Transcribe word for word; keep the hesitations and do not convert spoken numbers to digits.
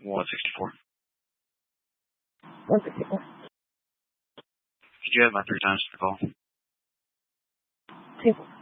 one sixty-four. one sixty-four. Could you have my three times for the call? Two four.